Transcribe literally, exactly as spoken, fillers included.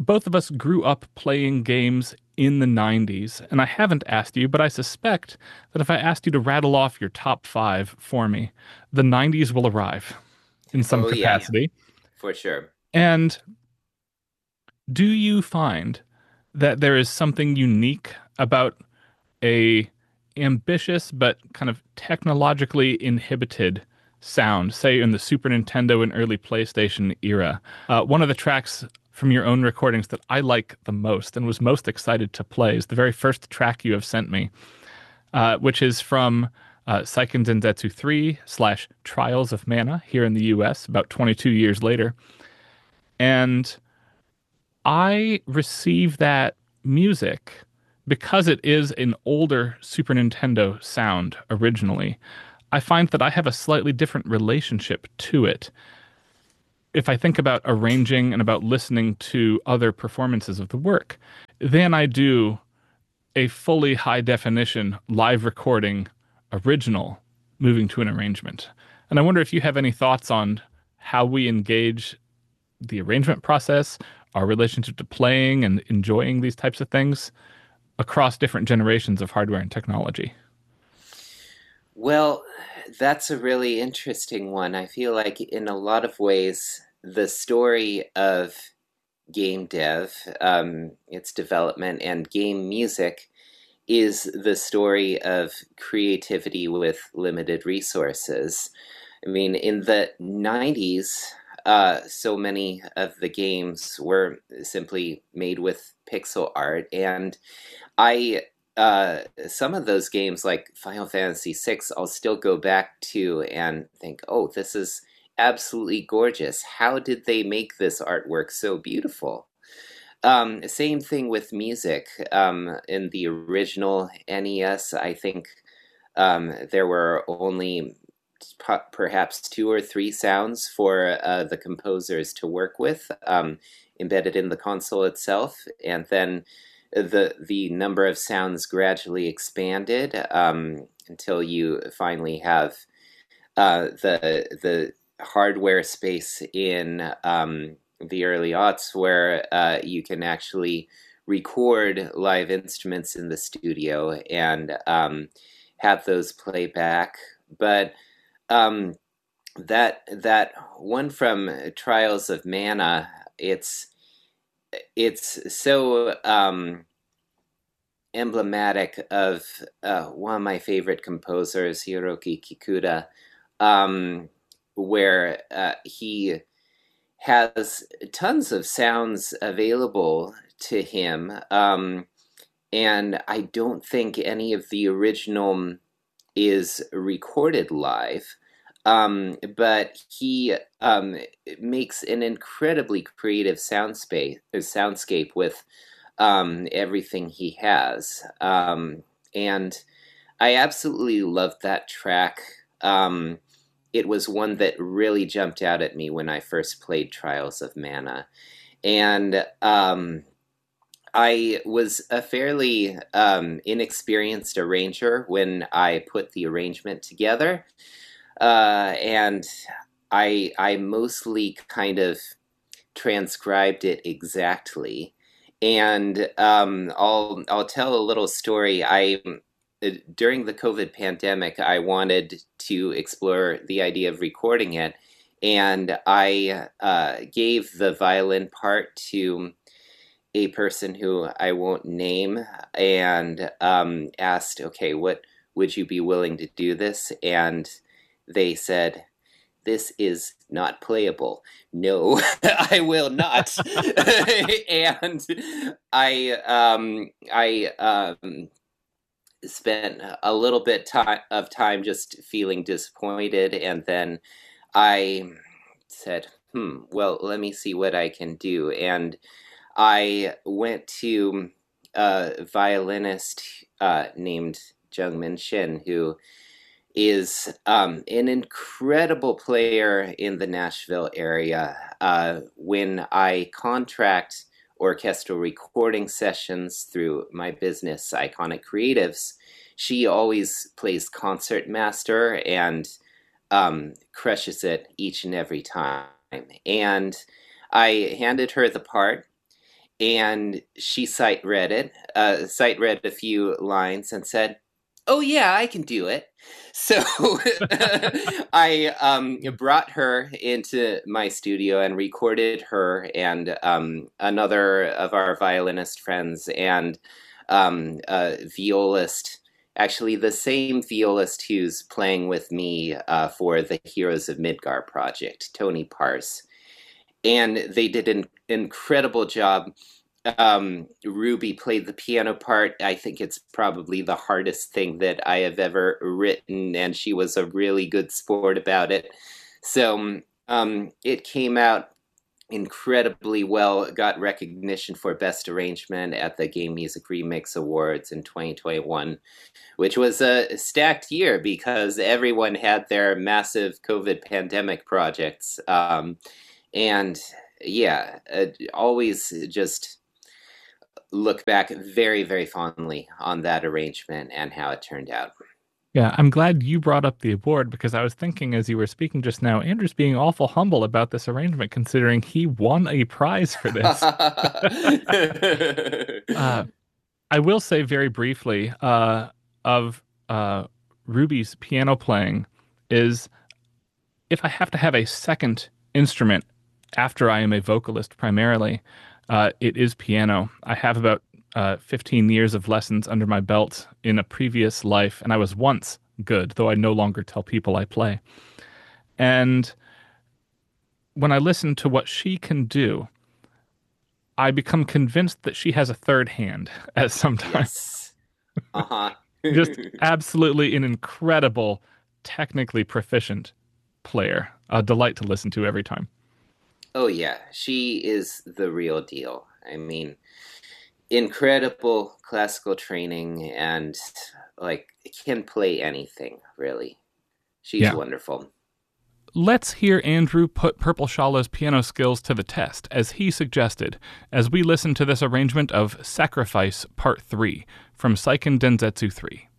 both of us grew up playing games in the nineties, and I haven't asked you, but I suspect that if I asked you to rattle off your top five for me, the nineties will arrive in some Oh yeah, capacity. for sure. And do you find that there is something unique about a ambitious but kind of technologically inhibited sound, say in the Super Nintendo and early PlayStation era? Uh, one of the tracks from your own recordings that I like the most and was most excited to play is the very first track you have sent me, uh, which is from uh, Seiken Densetsu three slash Trials of Mana here in the U S about twenty-two years later. And I receive that music because it is an older Super Nintendo sound originally. I find that I have a slightly different relationship to it. If I think about arranging and about listening to other performances of the work, than I do a fully high definition live recording original moving to an arrangement. And I wonder if you have any thoughts on how we engage the arrangement process, our relationship to playing and enjoying these types of things across different generations of hardware and technology. Well, that's a really interesting one. I feel like in a lot of ways, the story of game dev, um, its development, and game music is the story of creativity with limited resources. I mean, in the nineties, uh, so many of the games were simply made with pixel art, and I uh some of those games like Final Fantasy six I'll still go back to and think, "Oh, this is absolutely gorgeous. How did they make this artwork so beautiful?" Um same thing with music. Um in the original N E S, I think um there were only p- perhaps two or three sounds for uh, the composers to work with, um, embedded in the console itself, and then the the number of sounds gradually expanded, um, until you finally have uh, the the hardware space in um, the early aughts where uh, you can actually record live instruments in the studio and um, have those play back. But um, that that one from Trials of Mana, it's it's so um, emblematic of uh, one of my favorite composers, Hiroki Kikuta, um, where uh, he has tons of sounds available to him, um, and I don't think any of the original is recorded live. Um, but he um, makes an incredibly creative soundspace, soundscape with um, everything he has. Um, and I absolutely loved that track. Um, it was one that really jumped out at me when I first played Trials of Mana. And um, I was a fairly um, inexperienced arranger when I put the arrangement together. Uh, and I, I mostly kind of transcribed it exactly. And um, I'll I'll tell a little story. I uh, During the COVID pandemic, I wanted to explore the idea of recording it, and I uh, gave the violin part to a person who I won't name, and um, asked, "Okay, what would you be willing to do this?" And they said, "This is not playable. No, I will not." And I um I um spent a little bit ti- of time just feeling disappointed, and then I said, "Hmm, well, let me see what I can do." And I went to a violinist uh, named Jung Min Shin, who is um, an incredible player in the Nashville area. Uh, when I contract orchestral recording sessions through my business, Iconic Creatives, she always plays concert master and um, crushes it each and every time. And I handed her the part, and she sight read it, uh, sight read a few lines and said, "Oh yeah, I can do it." So I um, brought her into my studio and recorded her and um, another of our violinist friends and um, a violist. Actually, the same violist who's playing with me uh, for the Heroes of Midgar project, Tony Parse. And they did an incredible job. um, Ruby played the piano part. I think it's probably the hardest thing that I have ever written, and she was a really good sport about it. So um, it came out incredibly well. Got recognition for Best Arrangement at the Game Music Remix Awards in twenty twenty-one, which was a stacked year because everyone had their massive COVID pandemic projects. Um, and yeah, uh, always just look back very, very fondly on that arrangement and how it turned out. Yeah, I'm glad you brought up the award because I was thinking as you were speaking just now, Andrew's being awful humble about this arrangement considering he won a prize for this. uh, I will say very briefly uh, of uh, Ruby's piano playing is if I have to have a second instrument after I am a vocalist primarily, uh, it is piano. I have about uh, fifteen years of lessons under my belt in a previous life, and I was once good, though I no longer tell people I play. And when I listen to what she can do, I become convinced that she has a third hand at some time. Yes. Uh-huh. Just absolutely an incredible, technically proficient player. A delight to listen to every time. Oh yeah, she is the real deal. I mean, incredible classical training and like can play anything, really. She's Yeah. wonderful. Let's hear Andrew put Purple Shallow's piano skills to the test, as he suggested, as we listen to this arrangement of Sacrifice Part three from Seiken Densetsu three.